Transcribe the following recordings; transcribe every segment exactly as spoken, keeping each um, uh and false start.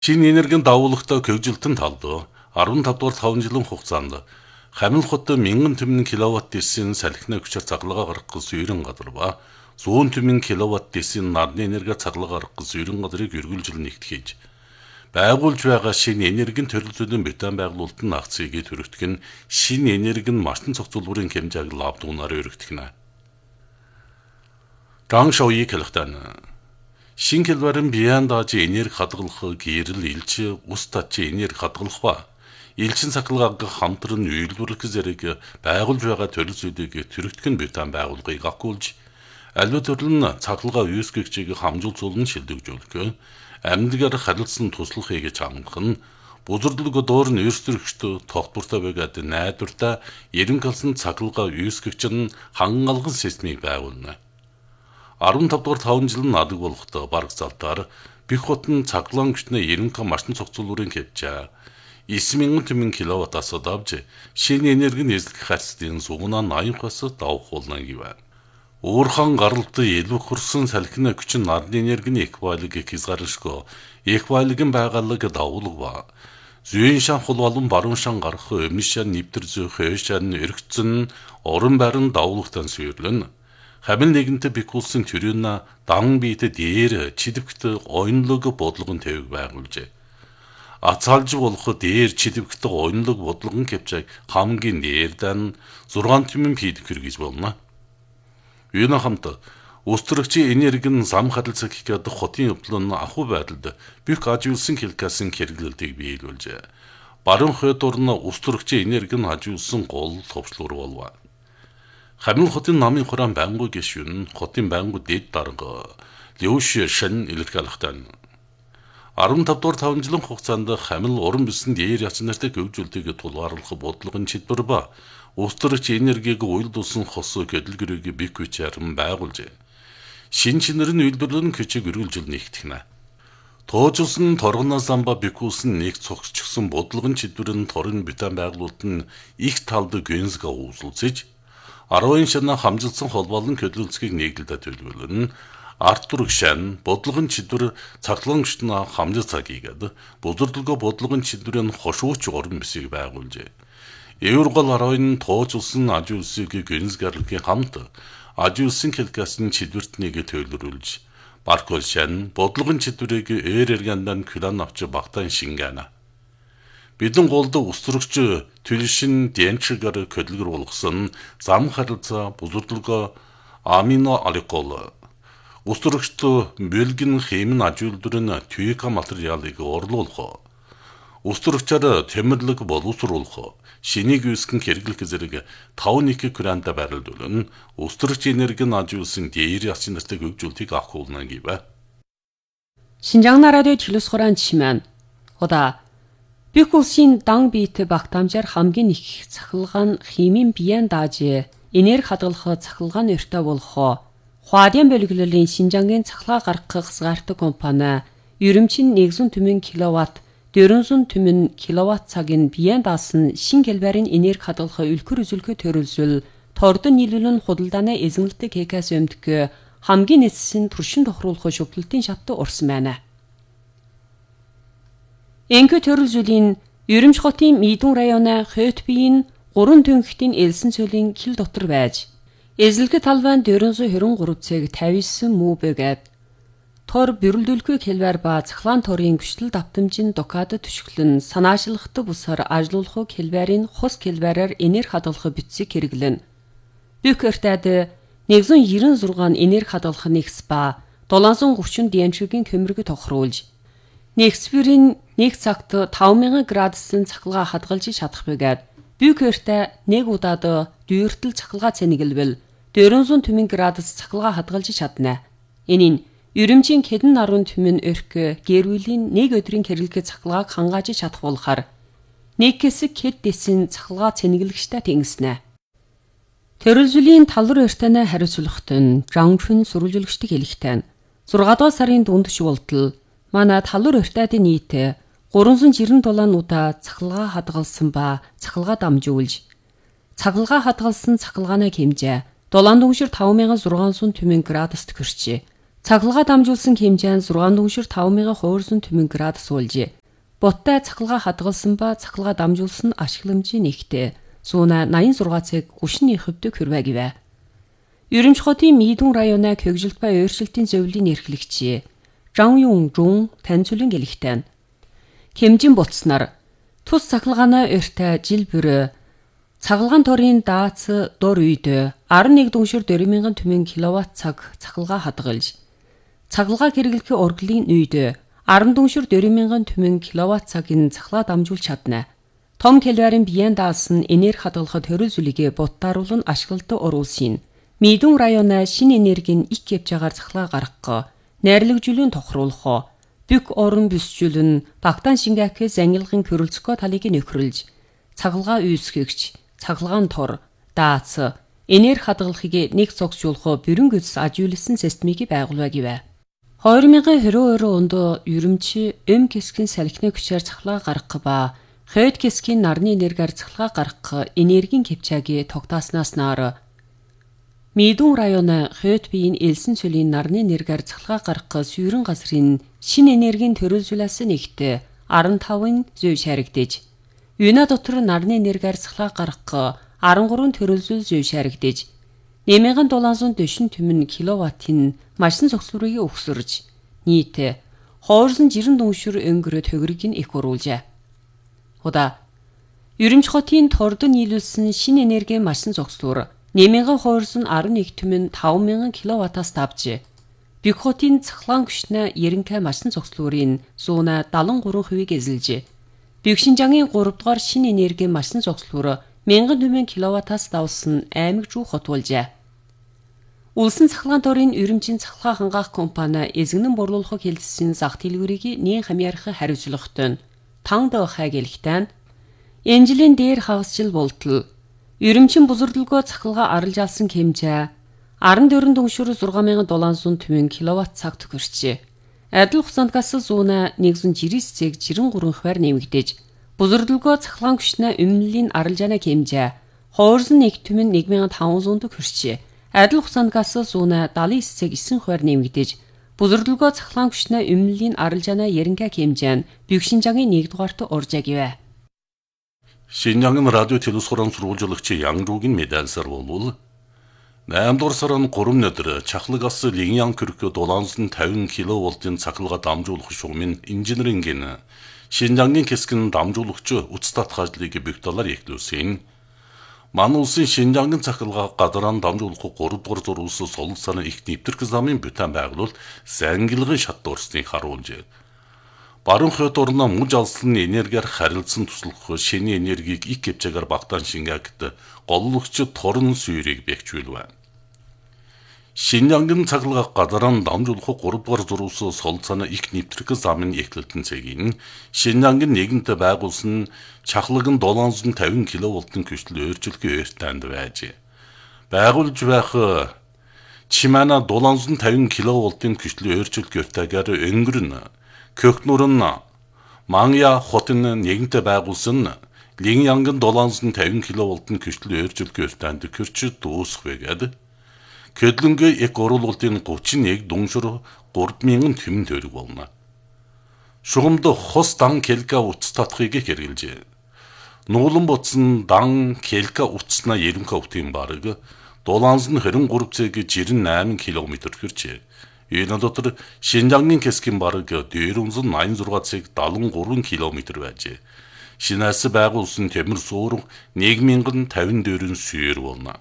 Шинэ энергийн давуулгатай хөгжилтөн талд арван тав дугаар таван жилийн хугацаанд Хамил хотод мянган түмэн киловатт дисийн салхины хүчээр цахилгаан гаргах гэсэн ерөн газар ба зуун түмэн киловатт дисийн нарны энерги цахилгаан гаргах гэсэн ерөн газрыг эргүүлжил нэгтгэж байгуулж байгаа шинэ энергийн төрөлзөөлийн бетон байгуулалтын акцийг төрөгдөх нь шинэ энергийн машин цогцлборын хэмжээг лавдуунаар өргөдөх нь. Дан шоуи хэлэхдээ шинэ хэлбэрэн биян дааж энерги хадгалах гэрэл илж ус татч энерги хадгалах ба элчин цахилгааг хамтран үйлдвэрлэх зэрэг байгуулж байгаа төрөлзүүдийг төрөгдөх нь бетон байгууллагыг агуулж аливаа төрлийн цахилгаан үүсгэгчийг хамжуулцуулан шилдэгжүүлэх амьдгаар харилцсан туслахыг чамдах нь бузардлыг доор нь өрсөлдөгчд тогтвортой байгаад найдвартай ерөнхий алсан цахилгаан үүсгэгч нь хангалган системийг байгуулна. арван тав дугаар таван жил нь надаг болоход бараг залтаар Бэх хотын цахилгаан хүчний ерөнхий машин цогцлборын хэмжээ девять мянган түмэн киловаттаас давж шинэ энергийн эзлэх харьцалтын сугнаа ноёнхоос давхуулна гэв. Уурхан гаралтай илүү хөрсөн салхины хүч нь нарны энергийн эквайлыг хязгаарлашгүй эквайлгийн байгалыг давуулга ба зүйн шан хул болон баруун шан гарах өмнө шан нэвтэр зөөх шан өргөцсөн орон байран давуулгатан суйрлэн Хамил нэгэнтэ Бэх улсын төрийн дан биет дээр чидэвхт ойнлог бодлогон тавиг байгуулжээ. Ацаалж болох дээр чидэвхт ойнлог бодлогон хэмжээг хамгийн дээрдэн зургаан түмэн пид хэрэгж болно. Юуна хамт устөрөгчийн энергийн зам харилцаг хийгээд хотын явдлын ахуй байдалд Бэх хажуулсан хэлкасын хэрэглэлтийг биелүүлжээ. Баруун хойд орн устөрөгчийн энергийн хажуулсан гол товчлуур болов. Хамил хотын намын хураан байнгуй гишүүн хотын байнгуй дэд дарга Леуш шин илэрхийлэхдээ арван тав дугаар таван жилийн хугацаанд Хамил уран бисэн дээр яц нартай хөгжүүлэлтийг тулгуурлах бодлогын чидбэр ба устөрөгч энергийг уйлдуулсан хос хөдөлгөөгийг Бэх хүчээр байгуулжээ. Шин шинээр нь үйлдвэрлэн хүчийг өргүүлжил нэгтгэнэ. Тоожулсан торгоноос замба Бэх улсын нэг цогцчихсан бодлогын чидбэрэн торын бетон байгуулалт нь их талд гэнсга үүсэлцэж арван шана хамжилсан холбоолон хөдөлгөөцгийг нийгдэлд төлөвлөн Артур Гшан бодлогын чидвэр цахилгаан хүчний хамжил цагийгээд бузардлага бодлогын чидвэрийн хошууч орон бисийг байгуулжээ. Еврогол арван тоожулсан аж үйлсийг гэнсгарлгийн хамт аж үйлсийн хэлкасын чидвэртнийг төлөвлөж Баркол Шан бодлогын чидвэрийг ээр эргандан клан авч багтаан шингана. Бидэн голд устөрөгч төлшин дэнчгээр хөдөлгөр болгосон зам харилцаа бузардлага амино аликол устөрөгчд бэлгэн хэмнэн аж үйлдвэрийн түйка материалыг орлуулах устөрөгчөөр тэмэрлэг боловсруулах шинийг үүсгэн хэрэглэх зэрэг таван нэг гранта барилдуулан устөрөгч энергийн аж үйлсэн дээр ясын нартай хөгжүүлэлтийг авахулна гэв. 신장 나라의 진로스코란 치면 오다 Бэх улсын дан биет багтаамжаар хамгийн их цахилгаан химийн биеэн дааж энерги хадгалах цахилгаан өртөө болох Хуадиан бөлгөлөлийн Шинжангийн цахилгаан гаргах хязгаартай компани ерөмчин нэгдсэн түмэн киловатт дөрвөн түмэн киловатт цагийн биеэн даасан шинэ хэлбэрийн энерги хадгалах үлгэр үзүүлэлт төрөлжөл тордон нийлүүлэн худалдааны эзэмлэлтийг хийхээс өмнө хамгийн эцсийн туршин тохируулах шүглэлтийн шатд урсан байна. Энхэ төрөлжөлийн Ерөмч хотын Мидүн районы Хөтбийн гурван дөнгөхдийн элсэн цөлийн хил дотор байж эзлэхэд талбайн дөрвөн хорин гурав цаг тавьсан муу бэгэд тор бэрэлдүүлэхгүй хэлбэр ба цахлаан торын гүштэл давтамжийн докад төшөглөн санаачлахтай бусаар ажиллуулах хэлбэрийн хус хэлбэрээр энерги хадгалах бүтцийг хэрэглэн. Бэх өртөд нэгдсэн девяносто шесть энерги хадгалах нэгс ба долоон гурван дэнчгийн хөмрөг тохируулж Нэгсбэрийн нэг цагт таван мянган градусын цахилгаан хадгалж чадах бэгээд Бэх өртөө нэг удаад дүйртэл цахилгаан цэнгэлвэл дөрвөн түмэн градус цахилгаан хадгалж чадна. Энэ нь ерөмчийн хэдэн нарван түмэн өрх гэрүүлийн нэг өдрийн хэрэглэх цахилгааг хангааж чадах болохоор нэг хэсэг хэд дэсийн цахилгаан цэнгэлэгчтэй тэнгиснэ. Төрөлжлийн талвар өртөөнө хариуцлагт нь Жангшүн сурвалжуулагчдыг хэлэхдээ зургаан дугаар сарын дундч болтол манай талвар өртөөдийн нийт гурван жирэн дулаануудаа цахилгаан хадгалсан ба цахилгаан дамжуулж цахилгаан хадгалсан цахилгааны хэмжээ долоон дүншир таван мянган зургаан түмэн градуст хүрчээ. Цахилгаан дамжуулсан хэмжээ нь зургаан дүншир таван мянган хуурсан түмэн градус уулжээ. Боттай цахилгаан хадгалсан ба цахилгаан дамжуулсан ашигламжийн нэгтээ зуuna наян зургаан цаг гүшний хөвдөг хүрвэгэвэ. Юрэмч хотын Мидүн районы хөгжилт ба өөрчлөлтийн зөвлөлийн эрхлэгч Жан Юн Жун танилцуулан гэлэхтэн. Хэмжин буцснаар тус цахилгааны өртөө жил бүр цахилгаан торын даац дор үед арван нэг дүншир дөрвөн мянган түмэн киловатт цаг цахилгаан хадгалж цахилгаан хэрэглэх урлагийн үед арван дүншир дөрвөн мянган түмэн киловатт цагийн цахилгаан дамжуулж чадна. Том калорийн биеийн даалс нь энерги хадгалахад төрөл зүйлийг бодтааруулан ашиглалтад оруулсан. Мидүн районы шинэ энергийн их хэмжээгээр цахилгаан гаргах, найрлагжуулан тохируулах, бүк орон бүсжүүлэн багтаан шингээхээ зангилгын хөрөлцгөө талыг нөхрөлж, цахилгаан үүсгэгч, цахилгаан тор, даац, энерги хадгалахыг нэг зогсжуулах бүрэн гүйцэд ажигласан системийг байгуулваа гэвэ. хоёр мянган двадцать deux онд Юрэмч эм кэсгийн салхины хүчээр цахилгаан гаргах ба хойд кэсгийн нарны энергиар цахилгаан гаргах энергийн хэмжээг тогтооснаас нар Мидүн районы хойд биеийн элсэн цөлийн нарны энергиар цахилгаан гаргах сүйрэн газрын шинэ энергийн төрөлжүүлээс нэгт арван таван зөв шаригдэж, Юна дотор нарны энергиар цахилгаан гаргах арван гурван төрөлжүүл зөв шаригдэж, нэг мянган долоонсот дэшин түмэн киловаттын машин цогцлуурыг өгсөрж, нийт хуурсан жирэн дүншир өнгөрөө төгрөг нь их оруулжээ. Худа Юрэмч хотын тордон нийлүүлсэн шинэ энергийн машин цогцлуур нэг мянган хуурсан арван нэг түмэн таван мянган киловаттаас давж, Бэг хотын цахилгаан хүчнээ ерөнхий машин цогцлуурын зуuna даатан гурван хувийг эзэлж, Бэг Шинжангийн гурав дугаар шинэ энергийн машин цогцлуур мянган түмэн киловаттаас давсан аймаг жуу хот болжээ. Улсын цахилгаан торын Юрэмчийн цахилгаан хангаах компани эзэгнэн борлуулахыг хэлсэн зах дэлгүүрийг нэн хамаарах хариуцлагатай тан дэхэ гэлэхтэн энэ жилийн дээр хагасжил болтол Юрэмчин бузурдлогоо цахилгаан арилж алсан хэмжээ арван дөрвөн дүншир зургаан мянган долоонсот түмэн киловатт цаг төгөрчээ. Адил хугацаанд газ зуuna нэгдсэн жирис цэг жирэн гурван хувиар нэмэгдэж, бузурдлогоо цахилгаан хүчнээ өмнөлийн арилжааны хэмжээ хуурсан нэг түмэн нэг мянган таван зуун хүрчээ. Адил хугацаанд газ зуuna даатан девять цэг девять хувиар нэмэгдэж, бузурдлогоо цахилгаан хүчнээ өмнөлийн арилжааны ерөнхий хэмжээ нь Бэг Шинжангийн нэг дугаарт оржээ гэвэ. Шинжангийн радио телевизорын сурвалжуулагч Ян Жугийн медальсаар болвол eighth дугаар сарын гурван өдөр чахлаг ас Линьян Кюркө долоонсот тавин киловолтын цахилгаан дамжуулах шугамын инженерингийн Шинжангийн кэсгийн дамжуулагч уцтат ажлыг бэгдэлээр эхлүүлсэн. Манай улсын Шинжангийн цахилгаан гадаран дамжуулах гурав дугаар зурвас солилцооны их нэвтрэх замын бүтээн байгуулалт зангилгын шат дурсныг харуулжээ. Баруун хойд орно муж алсын энергиар харилцсан туслах шинэ энергийг их хэмжээгээр багтаан шингээгт голлогч торон сүйрийг бэхжүүлвэ. Шинжангийн цахилгаан гадаран дамжуулах гурав дугаар зурвас солилцооны их нэвтрэх замын эхлэлтэн цэгийн Шинжангийн нэгэнтэ байгуулсан чахлаг нь долоонсот тавин киловолтын хүчил өөрчлөлтийн өртөнд байж. Байгуулж байх Чимана долоонсот тавин киловолтын хүчил өөрчлөлтийн өртөгээр өнгөрнө. Көхнөр нь Мангя хотын нэгэнтэ байгуулсан Линьянгын долоонсот тавин киловолтын хүчил өөрчлөлтийн өртөнд хүрч дуусах байгаад Көдлөнгөө эк оруулалтын гучин нэг дүншир гурав мянган түмэн төгрөг болно. Шугамд хос дан келка утас татхыг хэрэгжилжээ. Нуулан буцсан дан келка утаснаа ерөнхий өвтийн бараг долоонсот двадцать три цэг жирэн eight километр хүрчээ. Энэ дотор Шинжангийн кэсгийн бараг дөрвөнсот найман шесть цэг седемдесет три километр байжээ. Шинээс байгуулсан төмөр суур нэг мянган тавин четыре сүйр болно.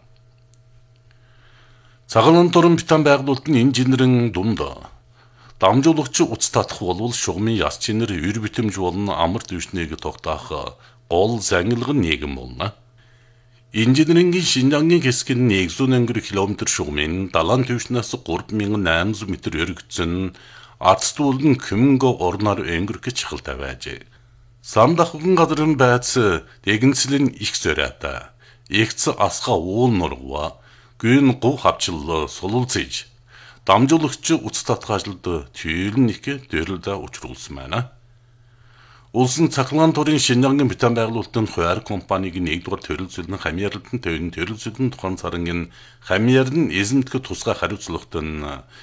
Цагаан торон битэн байгуулалтын инженерийн дунд дамжуулагч утас татах болвол шугамын яс чинэр эр битэмж болон амар дэвшнийг тогтоох гол зангилга нийгэм болно. Инженерийн Шинжангийн кэсгийн one hundred километр шугамын далайн дэвшнээс three thousand eight hundred метр өргөцсөн ацтуулн Кюмгө орноор өнгөрөх чахалтай байжээ. Самдахгын газрын байц дэгэнцлэн их сөрөөтэй. Игц асха уул нургва гүн гов хавчлал сулулцэж дамжуулагч утас татах ажилд түйрэн их дөрөлдө учруулсан байна. Улсын цахилгаан торын Шинжангийн битэн байгуулалтын хуваар компаниг нэгдүгээр төрөлцөлн хамьяарлалтын төвийн төрөлцөлн тухайн царангийн хамьяар нь эзэмтгэх тусгай хариуцлагатай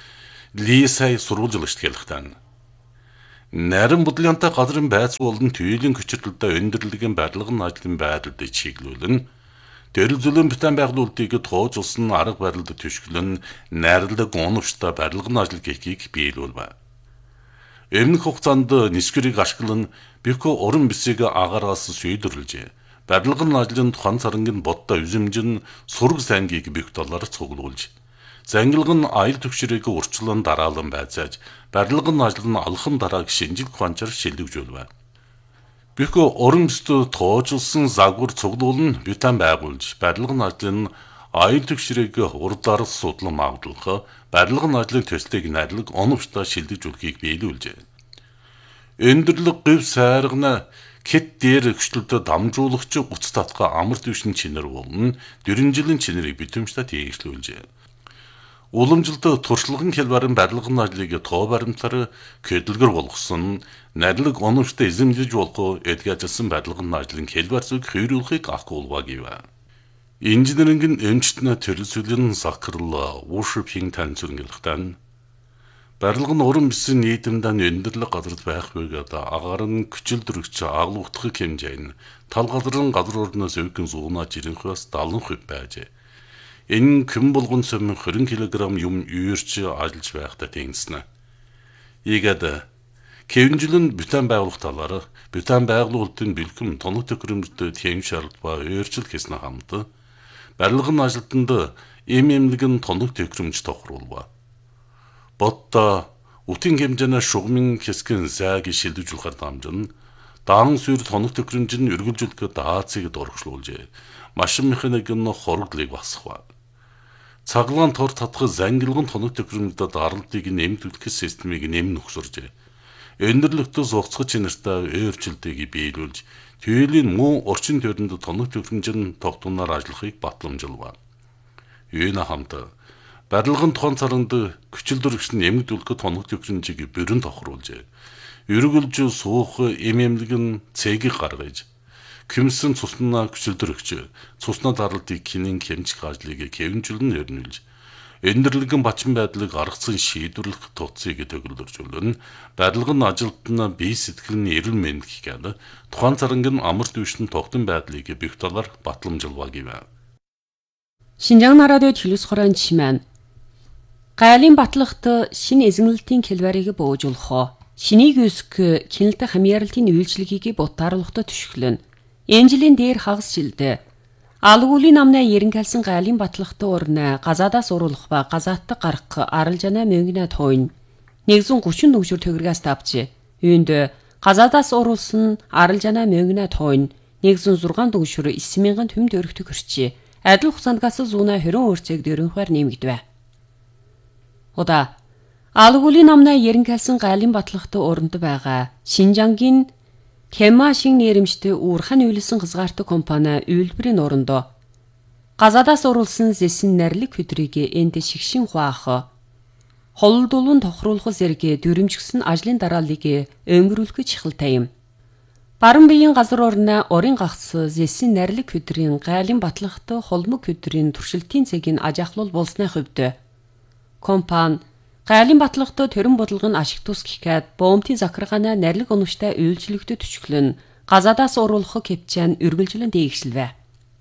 Лисай сурвалжилагч хэлэхтэн. Нарийн бодлонтой газрын байц болон төвийн хүчирдэлтэй өндөрлөгийн барилгын ажлын байдлыг чиглүүлэн төрөлзөлийн бүтэн байгуулалтыг тоожулсан арга барилд төшгөлн найрлаг оновчтой барилгын ажил гэхийг биелүүлв. Өмнөх хугацаанд нисгэрийг ашиглан Бюко уран бисийг агаараас шийдвэрлэжээ. Барилгын ажлын тухайн царангийн бодтой үзэмжин сураг сангийг бөх доллар цуглуулж, зангилгын аял төгшрийг урчлан дараалан байцааж, барилгын ажил нь алхан дарааг шинжил ухаанчаар шилжүүлв. Бюко уран бист тоожулсан загвар цуглуулн бютан байгуулж, барилгын ажлын аял төгшрийг урдаар судлан магадуулах, барилгын ажлын төслийг найрлаг оновчтой шилжүүлэхийг биелүүлжээ. Өндөрлөг гив сайргана кет дээр хөшлөлтөд дамжуулагч уц татга амар дэвшин чинэр болон дөрвөн жилийн чинэрийг битэмжтэй тээжлүүлжээ. Уламжилт туршлагын хэлбарын барилгын ажлыг тоо баримтаар көдөлгөр болгосон найрлаг оновчтой эзэмжиж болох эдгэжсэн барилгын ажлын хэлбэр зүг хөрүүлэхийг ахгуулва гэв. Инженерингийн эмчтнэ төрөлсөлийн сакрал worshiping танцуулгын барилгын уран бисэн нийтэмдэн өндөрлөг газарт байх бөгөөд агаар нь күчил дөрөгч агуулгах хэмжээ нь тал газрын газар орноос өвгөн зуунаа жирэнхээс даалан хөв байжээ. Энэ күн болгон сөм хорин килограмм юм үйрч ажиллаж байхдаа тэнгиснэ. Ийгээд Кевинжилэн бүтэн байгуулах талаар бүтэн байгуулалтын бэлгэм тоног төхөөрөмжтэй тэм шаардлагаа өөрчил хийснэ хамт барилгын ажилтнанд эм эмнэлгэн тоног төхөөрөмж тохируулва. Ботта утин хэмжээний шугмын хэсгэн зайг шилжүүлэхээр дамжин даан сүр тоног төхөөрөмж нь үргэлжлүүлэхэд Аазыг дургшлуулжээ. Машин механикийн хоригдлыг басхва. Цаглаан тор татах зангилгын тоног төхөөрөмжөд аралтыг нэмэгдүүлэх системийг нэмэн өгсөржээ. Өндөрлөгтөөс уцгаж чанартай өөрчлөлтийг биелүүлж, төвлийн муу орчин тойронд тоног төхөөрөмжийн тогтунаар ажиллахыг батламжилва. Юуна хамт барилгын тухайн царанд күчил дөрөгч нь нэмэгдүүлэх тоног төхөөрөмжийг бүрэн тохируулжээ. Өргөлж суух эм эмнэлгэн цэгийг гаргаж, Күмсэн цуснаа күчил дөрөгч, цуснаа даралтыг кинийн хэмжих ажлыг Кевинжилэн өрнүүлж, өндөрлөгөн бачин байдлыг аргацсан шийдвэрлэх туцыг төгөлдөржүүлэн барилгын ажилтнаа бие сэтгэлийн эрүүл мэндийг гээд тухайн царангийн амар дэвшин тогтсон байдлыг бэх талаар батламжилва гэв. Шинжаан нарадад хэлс хорон чимэн гайлын батлагт шинэ эзэмнэлтийн хэлбэрийг бууж болох шинийг үсэх кинэлтэй хамьяаралтын үйлчлэгийг бутааруулахад төшөглөн энэ жилийн дээр хагас жилдээ Алгуулийн намнаа ерөнхийлсэн гайлын батлагт урна газаадаас уруулах ба газаатдаг гарах аралжана мөнгөний тойн нэгэн гүшин дөнгөөр төгрөгөөс тавьж үүнд газаадаас уруулсан аралжана мөнгөний тойн нэгэн зургаан дөнгөөр девять мянган төм төгрөг төгрчи адил хугацаандгаас зүүнэ хорин өөрцөг дөрөнхөр нэмэгдэв. Удаа Алгуулийн намнаа ерөнхийлсэн гайлын батлагт уранд байгаа Шинжангийн Кема шиг нэрэмжтэй уурхан үйлсэн хязгаартай компани үйлдвэрийн орондоо газаадаас уруулсан зэсэн нарлиг хөдрийг энд шигшин хуаах холдуулан тохируулах зэрэг дөрөмжгсөн ажлын дарааллыг өнгөрүүлэх чухалтай юм. Баран биеийн газар орны орын гагц зэсэн нарлиг хөдрийн гайлын батлагт холмог хөдрийн туршилтын цэгийн ажиахлуул болсны хувьд компани гайлын батлагт төрөн бодлого нь ашиг тус гэхэд боомтын захиргааны нарлиг оновчтой үйлчлэгдэд төчглөн газаадаас уруулах кэпчэн үргэлжлэн дээгшилвэ.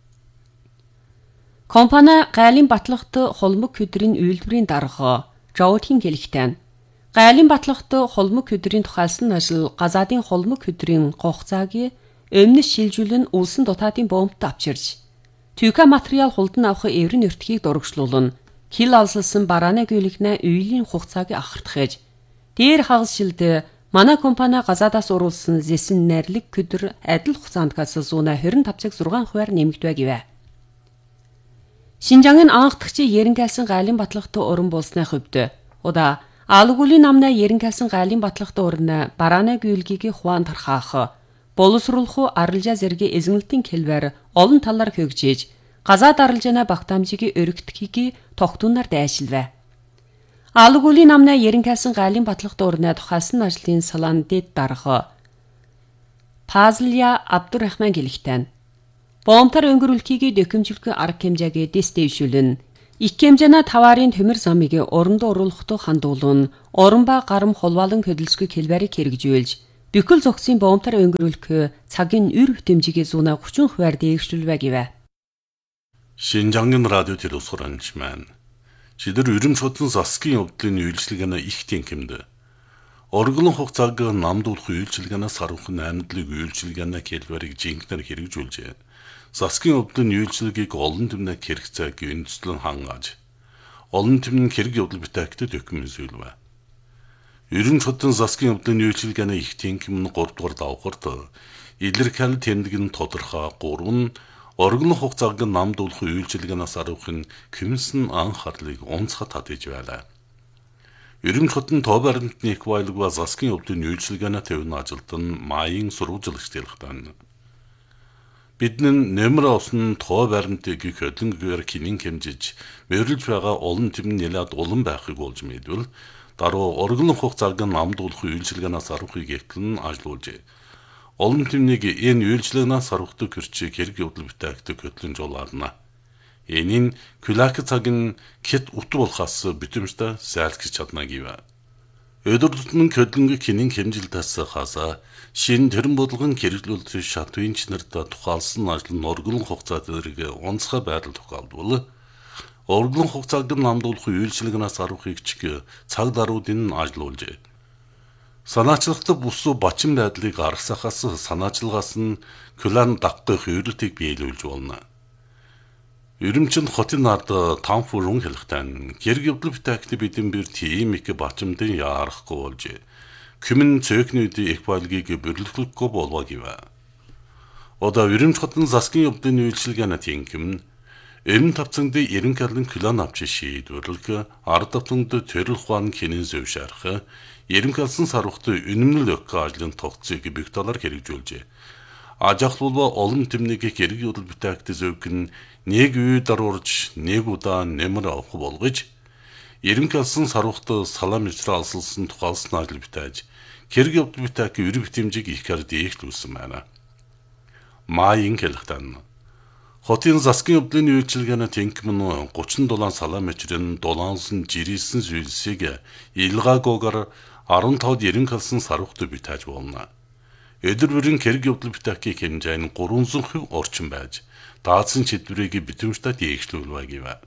Компани гайлын батлагт холмог хөдрийн үйлдвэрийн дарга Жоутийн хэлэхдээ гайлын батлагт холмог хөдрийн тухайлсан ажил газаадын холмог хөдрийн гогцааг өмнөс шилжүүлэн улсын дутаадын боомт авчирч түйка материал хулдан авах эврэн өртгийг дурагшлуулна. Хил алсалсан барааны гүйлгнэ үйлийн хугацааг ахардахж дээр хагас шилдэ манай компани газаадаас уруулсан зэсэн нарлиг көдөр адил хугацаандгаас зүүнэ двадцать пять цаг зургаан хувиар нэмэгдэв гэв. Шинжаангийн анхдагчийн ерөнхийлсэн гайлын батлагт уран болсны хувьд удаа Алгуулийн намнаа ерөнхийлсэн гайлын батлагт уран барааны гүйлгийг хуаан тархаах боловсруулах арилжаа зэрэг эзэмнэлтийн хэлбэр олон талаар хөгжиж газаад арилжааны багтаамжийг өргөтгөхийг тогтунаар дайшилвэ. Алгуулийн намнаа ерөнхийлсэн гайлын батлагт урны тухайлсан ажлын салаан дэд дарга Пазлия Абдурахман гэлэгтэн боомтар өнгөрүүлэхийг дэвхэмжлэх арга хэмжээг дэс дэвшүүлэн их хэмжээний таваарын төмөр замыг орондоо оруулахдаа хандуулан, орон ба гарам холбоолон хөдөлсгөө хэлбэрийг хэрэгжүүлж, бүхэл зохисын боомтар өнгөрүүлэх цагийн үр хэмжээгээ зуна хүчин хуваар дээгшүүлвэ гэвэ. Шинжангийн радио телевизорынчман. Шидэр Үрим шотлон засгийн явдлын үйлчилгээний их тэнхимд. Орглон хугацааг намдуулах үйлчилгээнээс харуулах найрамдлыг үйлчилгээний хэлбэрийг жинхэнээр хэрэгжүүлжээ. Засгийн явдлын үйлчилгээг олон түмнээ хэрэгцээг үндэслэн хангааж, олон түмний хэрэг явдал бүтээгдэд документжүүлвэ. Үрим шотлон засгийн явдлын үйлчилгээний их тэнхим нь гурав дахь давхарт илэрхийлэл тэмдэг нь тодорхой гурван орглон хугацааг намдуулах үйлчилгээнээс харуулах комиссийн анхаарлыг онцгой татаж байлаа. Үрим шотлон тоо баримтны их байлаг ба засгийн явдлын үйлчилгээний төвийн ажилд нь маягийн сурвалжлагчдын Бидний нэмэр осон тоо баримтыг хөдлөнгөөр хинэн хэмжиж, мөрөлж байгаа олон түмэн нэлээд улам байхыг болж мэдвэл, даруй орглон хугацааг намдуулах үйлчилгээнээс харуулахыг эхлэн ажиллуулжээ. Олон түмнийг энэ үйлчилгээнээс харуулдаг хэрчийг хэрэг явдал бүтээгдэг хөтлөнж улаарна. Энэ нь күлак цагийн кит утга болохоос бүтэмжтэй сайлгч чадна гэв. Өдөр тутмын хөдлөнгө хинэн хэмжилтээс хасаа шин төрөн бодлогын хэрэгжүүлэлт шат инженерд тухайлсан ажил нь орглон хугацаа зэрэг онцгой байдал тохиолдвол орглон хугацааг намдуулах үйлчилгээнээс харуулахыг чиг цаг даруйдын ажиллуулжээ. Санаачлагтай бус бачин байдлыг гаргасахаас санаачлагаас нь күлан дагах хөврөлтийг биелүүлж болно. Үримчин хотын ард там фурун хэлэхтэн хэрэг явдал бүтээгдэхүүн бидэн бэр тийм их бачимдын яарахгүй болж Күмэн цөөхнүүдийн их байлгийг бүрлэхгүй болоо гэвэ. Одоо Үримч хотын засгийн явдлын үйлчилгээний тэнхим нь Эрен тавцанд ерөнхийлөн клан авч шийдвэрлэх, ард тавцанд төрөл ухаан хинэн зөвшөөрөх, ерөнхийлсөн сарвахт үнэмнэл өгөх ажлын тогтцыг бүх талаар хэрэгжүүлжээ. Аж ахуйн олон түмнийг хэрэг явдал бүтээгдэхүүн зөвг нь нэг үе даруурж, нэг удаа нэмэр авах болгож, ерөнхийлсөн сарвахт салам ичрэ алсалсан тухайлсан ажил бүтээж, хэрэг явдал бүтээгдэхүүн үр бүтэмжийг ихээр дээгшүүлсэн байна. Маягийн хэлэхтэн хотын засгийн явдлын үйлчилгээний тэнхим нь гучин дулаан салам ичрэн дулаансан жирэлсэн зүйлсийг илгаагүйгээр арван тавд ерөнхийлсөн сарвахт бүтээж болно. Өдөр бүрийн хэрэг явдал бүтээгдэхүүн хэмжээ нь гурван зуун хувь орчим байж, даацсан чиглэлийг бүтэмжтэй дээгшүүлвэ гэв.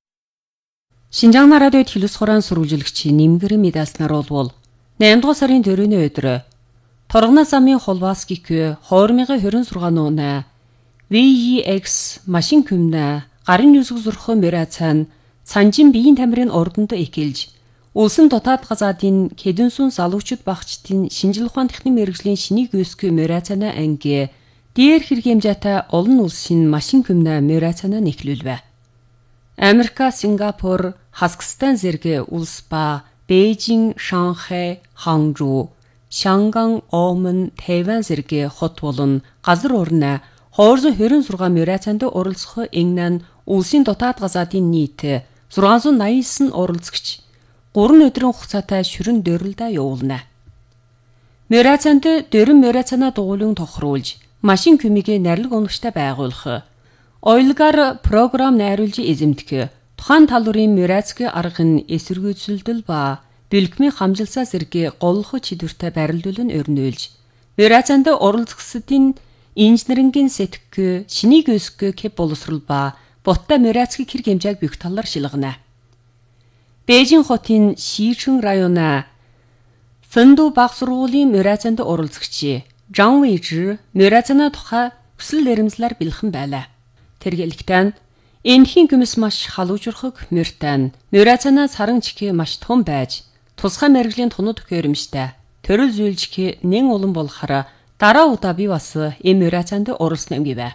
Шинжаан радиод хэлс хураан сурвалжлагчийн Нэмгэр Медаснаар болвол наймд дугаар сарын дөрөвний өдөр Торгона замын холбааскик хоормигын хорин сургаан уунаа ви и экс машин күмнэ гарын нүсг зурх мөрэ цан цанжин биеийн тамирын ордонд эхэлж улсын дотоод газаадын Кэдэнсүн залуучууд багчдын шинжил ухаан техник мэргэжлийн шинийг өсгөх мөрэ цанаа анги дээр хэрэг хэмжээтэй олон улсын машин күмнэ мөрэ цанаа нэхлүүлвэ. Америка, Сингапур, Казахстан зэрэг улс ба Бээжин, Шанхай, Ханчжоу, Шанган, Омон, Тайван зэрэг хот болон газар орноо хоорзон хорин сургаан мөрэ цанд оролцох England улсын дотоод газаадын нийт зургаан зуун наян девять оролцогч гурван өдрийн хугацаатай шүрэн дөрлөдөө явуулна. Мөрэ цанд дөрөн мөрэ цанаа дугуйлан тохируулж, машин күмийг нарилга унагчтай байгуулах, ойлгаар програм найруулж эзэмдэх, тухайн талбарын мөрэцгийн арга нь эсэргүүцэлдэл ба бэлгмийн хамжилсаа зэрэг голлох чидвэртэй барилдуулан өрнөөлж, мөрэ цанд оролцогчдын инженерингийн сэтгх, шинийг өсгөх кэп боловсрол ба боттой мөрэцгийн хэрэг хэмжээг бүх талаар шилгэнэ. Бээжин хотын Шишэн районы Фэнду баг сургуулийн мөрэ цанд оролцогч Жан Вэйжи мөрэ цанаа тухай хүсэл эрмэлзлээр бэлхэн байлаа. Тэргэлэгтэн энэхийн гүмс маш халуужрахыг мөртэн мөрэ цанаа саран чихээ маш том байж тусгай мэргэжлийн тунууд хөөрөмжтэй төрөл зүйлжих нэн улан болохоор дараа удаа би бас энэ мөрэ цанд оролцсон юм гэвэ.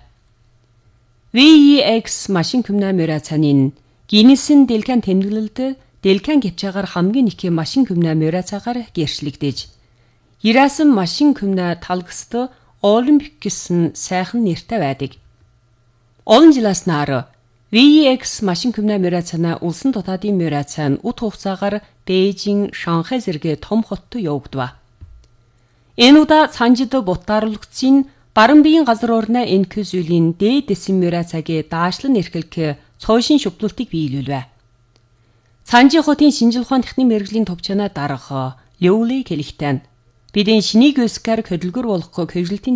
ви и экс машин күмнэ мөрэ цанын Гиннесийн дэлгэн тэмдэглэлд дэлгэн гипчаагаар хамгийн их машин күмнэ мөрэ цагаар гэрчлэгдэж Ирасан машин күмнэ талгасд Олимпик гэсэн сайхан нэртэй байдаг. Олон жилээс нар ви и экс машин күмнэ мөрэ цанаа улсын дотоодын мөрэ цан ут хугацаагаар Бээжин, Шанхай зэрэг том хотод явагдав. Энэ удаа цанжид бутааруулагдсан баран биеийн газар орны энэхүү зүйлийн дээд дэсэн мөрэ цагийг даашлан эрхэлэх цоошин шүплүүлтийг биелүүлвэ. Цаанжи хотын шинжил ухааны техникийн мэрэгжлийн товчоноо дарга Лёули Келихтэн бидэн шинийг өскар хөдөлгөр болохгүй хэвлэлтийн